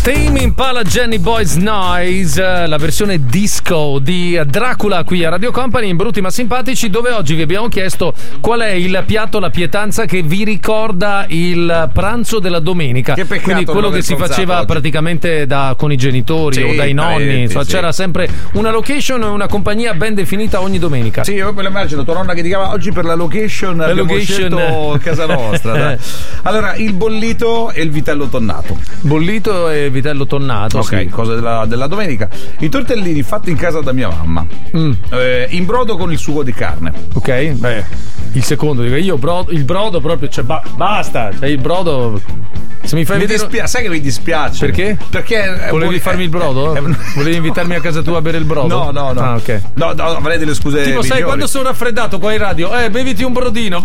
Tame Impala Jenny Boys Noise, la versione disco di Dracula qui a Radio Company in Brutti ma Simpatici, dove oggi vi abbiamo chiesto qual è il piatto, la pietanza che vi ricorda il pranzo della domenica. Che peccato, quindi quello che si faceva oggi praticamente con i genitori o dai nonni, insomma, c'era sempre una location e una compagnia ben definita ogni domenica. Sì, io me lo immagino, tua nonna che ti chiama oggi per la location, abbiamo scelto casa nostra. Dai. Allora, il bollito e il vitello tonnato. Bollito e vitello tonnato. Ok, sì. Cose della domenica. I tortellini fatti in casa da mia mamma. In brodo con il sugo di carne. Ok, beh, il secondo, dico io il brodo proprio, cioè basta, cioè il brodo. Se mi fai vedere... sai che mi dispiace. Perché? Perché volevi farmi il brodo? Volevi invitarmi a casa tua a bere il brodo? No. Ah, ok. No, avrei delle scuse. Tipo, migliori. sai, quando sono raffreddato qua in radio, beviti un brodino.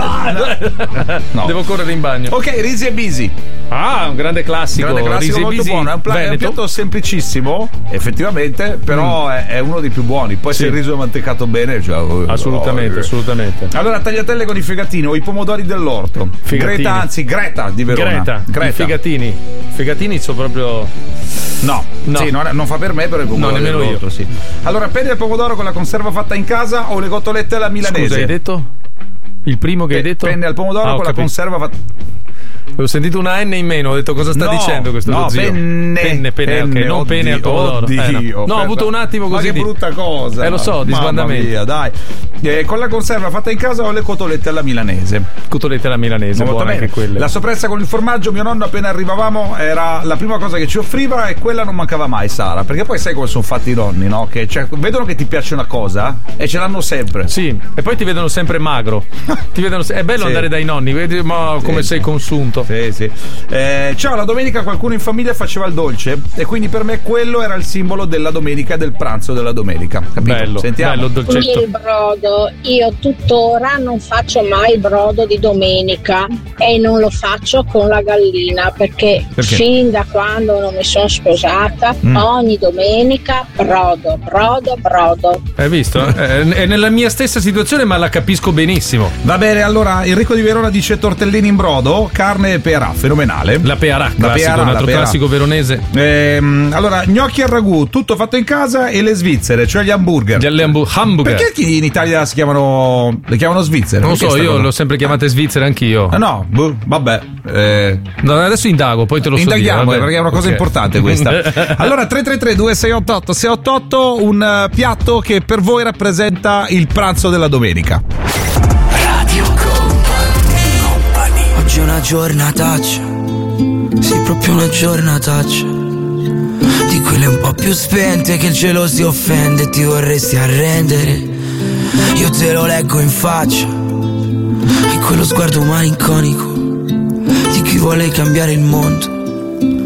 No. Devo correre in bagno. Ok, risi e bisi. Ah, un grande classico. Risi molto buono. È un piatto semplicissimo, effettivamente, però è uno dei più buoni. Poi se il riso è mantecato bene, cioè, assolutamente. Allora, tagliatelle con i fegatini o i pomodori dell'orto. Greta di Verona. Greta. I fegatini sono proprio... No. Sì, non fa per me, però il pomodoro dell'orto, sì. Allora, penne al pomodoro con la conserva fatta in casa o le cotolette alla milanese? Scusa, hai detto? Il primo che hai detto? Penne al pomodoro con la conserva fatta... Ho sentito una N in meno, ho detto cosa sta dicendo questo zio? Penne, ok, non penne al pomodoro. No, ho avuto un attimo così. Ma che brutta cosa. Lo so, di sbandamento. Via, dai. Con la conserva fatta in casa o le cotolette alla milanese? Cotolette alla milanese, buone anche quelle. La soppressa con il formaggio, mio nonno appena arrivavamo era la prima cosa che ci offriva e quella non mancava mai, Sara, perché poi sai come sono fatti i nonni, no? Che vedono che ti piace una cosa e ce l'hanno sempre. Sì, e poi ti vedono sempre magro. È bello andare dai nonni, vedi ma come sei consunto. Sì. Ciao, la domenica qualcuno in famiglia faceva il dolce e quindi per me quello era il simbolo della domenica, del pranzo della domenica. Capito? Bello, sentiamo. Bello dolcetto. Il brodo, io tuttora non faccio mai il brodo di domenica e non lo faccio con la gallina perché? Fin da quando non mi sono sposata ogni domenica brodo. Hai visto? È nella mia stessa situazione, ma la capisco benissimo. Va bene, allora Enrico di Verona dice tortellini in brodo, carne e pearà, fenomenale. La pearà, un altro classico veronese. Allora, gnocchi al ragù, tutto fatto in casa, e le svizzere, cioè gli hamburger. Hamburger. Perché in Italia le chiamano svizzere? Non lo so, io l'ho sempre chiamate svizzere anch'io. No, vabbè. No, adesso indago, poi te lo so dire. Indaghiamo, perché è una cosa importante questa. Allora, 333-2688-688, un piatto che per voi rappresenta il pranzo della domenica. Radio Company. Oggi è una giornataccia, sì, proprio una giornataccia, di quelle un po' più spente che il cielo si offende e ti vorresti arrendere. Io te lo leggo in faccia, in quello sguardo malinconico di chi vuole cambiare il mondo.